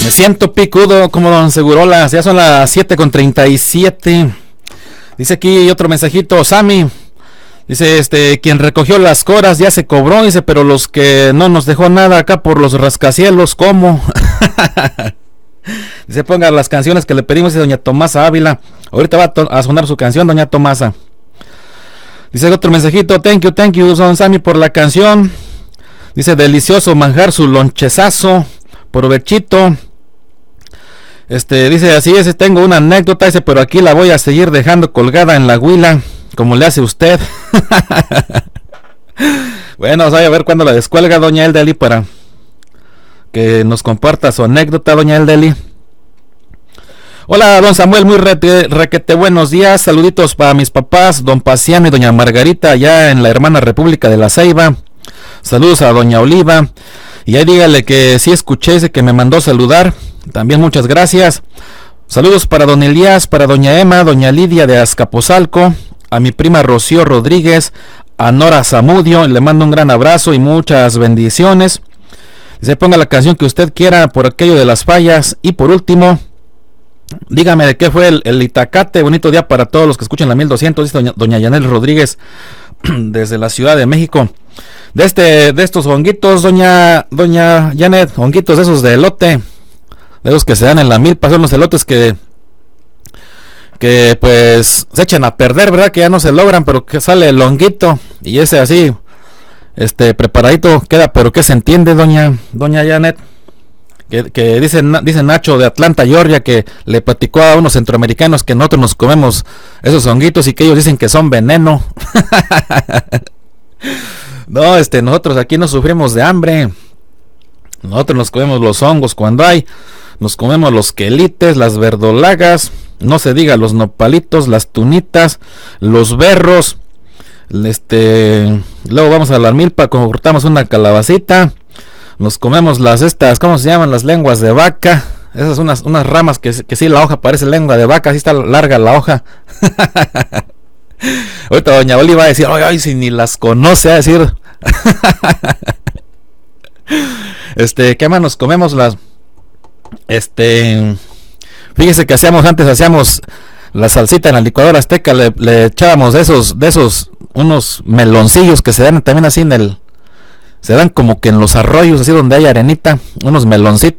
Me siento picudo como don Segurolas. Ya son las 7:37. Dice aquí otro mensajito, Sammy. Dice, quien recogió las coras ya se cobró, dice, pero los que no nos dejó nada acá por los rascacielos, ¿cómo? Dice, ponga las canciones que le pedimos, dice doña Tomasa Ávila. Ahorita va a sonar su canción, doña Tomasa. Dice otro mensajito, thank you, don Sammy, por la canción. Dice, delicioso manjar su lonchezazo, provechito. Dice, así es, tengo una anécdota, dice, pero aquí la voy a seguir dejando colgada en la huila, como le hace usted. Bueno, vamos a ver cuándo la descuelga doña Eldeli para que nos comparta su anécdota, doña Eldeli. Hola, don Samuel, muy requete buenos días, saluditos para mis papás, don Paciano y doña Margarita, allá en la hermana República de la Ceiba. Saludos a doña Oliva, y ahí dígale que sí escuché, ese que me mandó saludar. También muchas gracias. Saludos para don Elías, para doña Emma, doña Lidia de Azcapotzalco, a mi prima Rocío Rodríguez, a Nora Zamudio, le mando un gran abrazo y muchas bendiciones. Se ponga la canción que usted quiera por aquello de las fallas. Y por último, dígame de qué fue el Itacate. Bonito día para todos los que escuchan la 1200, dice doña Yanel Rodríguez desde la Ciudad de México. De estos honguitos, doña Janet, honguitos de esos de elote, de esos que se dan en la milpa, son los elotes que pues se echan a perder, ¿verdad? Que ya no se logran, pero que sale el honguito y ese así, preparadito queda, pero que se entiende, doña Janet, que dice Nacho de Atlanta, Georgia, que le platicó a unos centroamericanos que nosotros nos comemos esos honguitos y que ellos dicen que son veneno. No, nosotros aquí no sufrimos de hambre. Nosotros nos comemos los hongos cuando hay, nos comemos los quelites, las verdolagas, no se diga los nopalitos, las tunitas, los berros. Luego vamos a la milpa, cortamos una calabacita, nos comemos ¿cómo se llaman? Las lenguas de vaca. Esas unas ramas que sí, la hoja parece lengua de vaca, así está larga la hoja. Ahorita doña Oli va a decir, ay, si ni las conoce, a decir. ¿Qué más nos comemos? Fíjese que antes hacíamos la salsita en la licuadora azteca, le echábamos de esos unos meloncillos que se dan también así se dan como que en los arroyos, así donde hay arenita, unos meloncitos.